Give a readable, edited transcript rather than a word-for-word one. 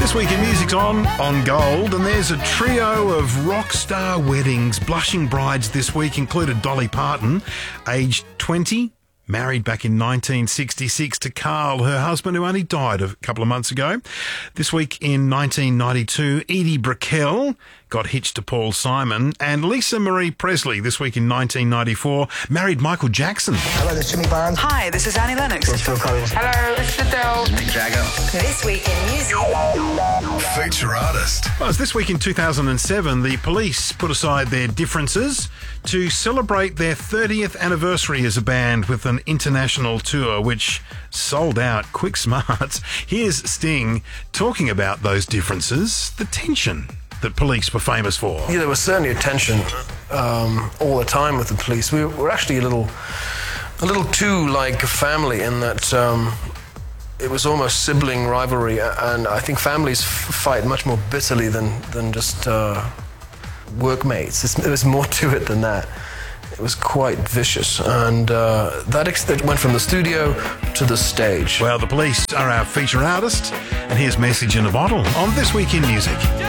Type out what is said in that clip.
This week in Music's on Gold, and there's a trio of rock star weddings. Blushing brides this week included Dolly Parton, aged 20, married back in 1966 to Carl, her husband, who only died a couple of months ago. This week in 1992, Edie Brickell got hitched to Paul Simon, and Lisa Marie Presley, this week in 1994, married Michael Jackson. Hello, this is Jimmy Barnes. Hi, this is Annie Lennox. This is Phil Collins. Hello, this is Adele. Mick Jagger. This week in music. Feature artist. Well, this week in 2007, the Police put aside their differences to celebrate their 30th anniversary as a band with an international tour, which sold out quick smart. Here's Sting talking about those differences, the tension that Police were famous for. Yeah, there was certainly a tension all the time with the Police. We were actually a little too like a family in that it was almost sibling rivalry, and I think families fight much more bitterly than just workmates. There was more to it than that. It was quite vicious, and that went from the studio to the stage. Well, the Police are our feature artist, and here's Message in a Bottle on This Week in Music.